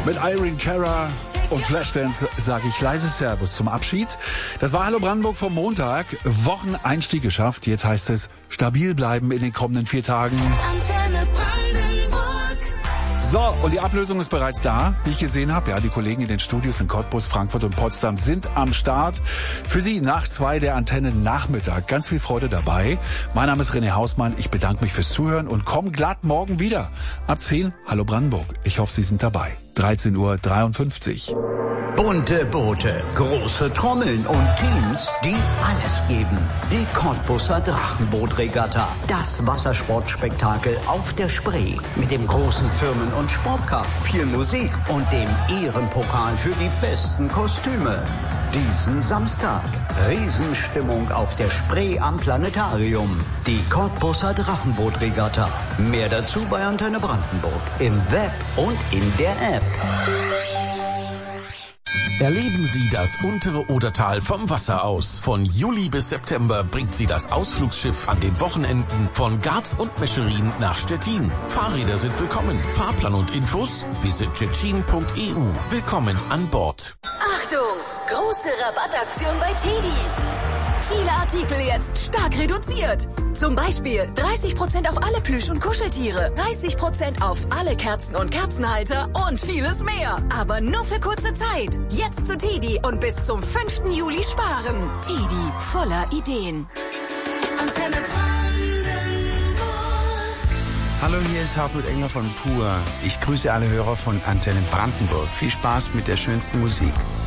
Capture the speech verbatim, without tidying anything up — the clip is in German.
Mit Irene Cara und Flashdance sage ich leise Servus zum Abschied. Das war Hallo Brandenburg vom Montag. Wocheneinstieg geschafft. Jetzt heißt es stabil bleiben in den kommenden vier Tagen. Antenne Brandenburg. So, und die Ablösung ist bereits da, wie ich gesehen habe. Ja, die Kollegen in den Studios in Cottbus, Frankfurt und Potsdam sind am Start. Für Sie nach zwei der Antenne Nachmittag. Ganz viel Freude dabei. Mein Name ist René Hausmann. Ich bedanke mich fürs Zuhören und komme glatt morgen wieder. Ab zehn, Hallo Brandenburg. Ich hoffe, Sie sind dabei. dreizehn Uhr dreiundfünfzig. Bunte Boote, große Trommeln und Teams, die alles geben. Die Cottbuser Drachenbootregatta. Das Wassersportspektakel auf der Spree. Mit dem großen Firmen- und Sportcup, viel Musik und dem Ehrenpokal für die besten Kostüme. Diesen Samstag. Riesenstimmung auf der Spree am Planetarium. Die Cottbuser Drachenbootregatta. Mehr dazu bei Antenne Brandenburg. Im Web und in der App. Erleben Sie das untere Odertal vom Wasser aus. Von Juli bis September bringt Sie das Ausflugsschiff an den Wochenenden von Garz und Mescherin nach Stettin. Fahrräder sind willkommen. Fahrplan und Infos visit tschetschen punkt e u. Willkommen an Bord. Achtung! Große Rabattaktion bei Teddy. Viele Artikel jetzt stark reduziert. Zum Beispiel dreißig Prozent auf alle Plüsch- und Kuscheltiere, dreißig Prozent auf alle Kerzen und Kerzenhalter und vieles mehr. Aber nur für kurze Zeit. Jetzt zu Teddy und bis zum fünften Juli sparen. Teddy, voller Ideen. Antenne Brandenburg. Hallo, hier ist Hartmut Engler von Pur. Ich grüße alle Hörer von Antenne Brandenburg. Viel Spaß mit der schönsten Musik.